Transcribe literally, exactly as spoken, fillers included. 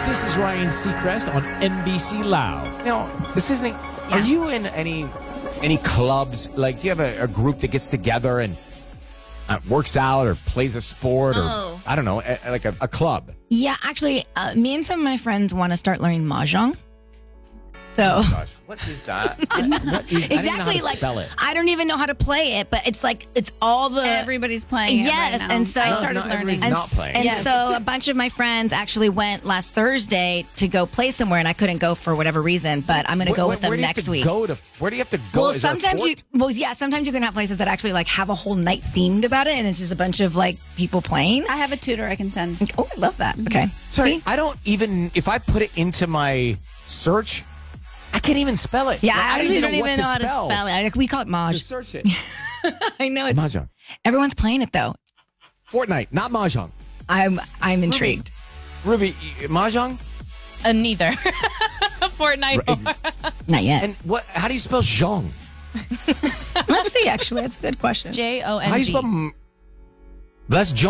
This is Ryan Seacrest on N B C Loud. Now, this isn't. Yeah. Are you in any any clubs? Like, do you have a, a group that gets together and uh, works out or plays a sport or Oh. I don't know, a, like a, a club? Yeah, actually, uh, me and some of my friends want to start learning mahjong. So Gosh, what is that? What is, I don't even know how exactly, to like spell it. I don't even know how to play it, but it's like it's all the Everybody's playing it Yes, right now. and so- I No, started not learning. everybody's and, not playing. and Yes. so a bunch of my friends actually went last Thursday to go play somewhere, and I couldn't go for whatever reason. But I'm going to go Where- with them where do you next have to week. Go to, where do you have to go? Well, Is there a sometimes you, court? well, yeah, sometimes you can have places that actually like have a whole night themed about it, and it's just a bunch of like people playing. I have a tutor I can send. Oh, I love that. Okay, Sorry, See? I don't even. If I put it into my search, I can't even spell it. Yeah, Like, I actually don't what even know how to spell it. I, we call it Maj. Just search it. I know it's Mahjong. everyone's playing it though. Fortnite, not Mahjong. I'm I'm intrigued. Ruby, y- Mahjong? Uh, neither. Fortnite. Right. Not yet. And what? How do you spell Zhong? Let's see. Actually, that's a good question. J O How do N you G. spell? M- That's Zhong.